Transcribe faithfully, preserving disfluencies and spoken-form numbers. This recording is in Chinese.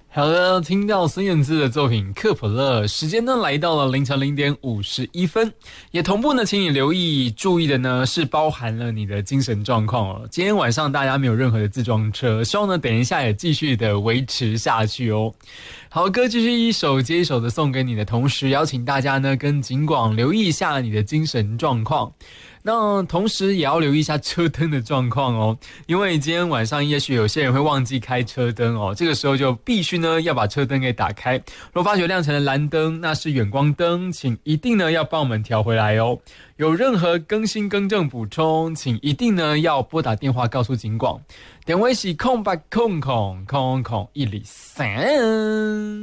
好的，听到孙燕姿的作品《克普勒》，时间呢来到了凌晨零点五十一分，也同步呢，请你留意注意的呢是包含了你的精神状况哦。今天晚上大家没有任何的自装车，希望呢等一下也继续的维持下去哦。好，歌继续一首接一首的送给你的同时，邀请大家呢跟警广留意一下你的精神状况。那同时也要留意一下车灯的状况哦，因为今天晚上也许有些人会忘记开车灯哦，这个时候就必须呢要把车灯给打开。若发觉亮成了蓝灯，那是远光灯，请一定呢要帮我们调回来哦。有任何更新更正补充，请一定呢要拨打电话告诉警广，电话是空八空空空空一零三。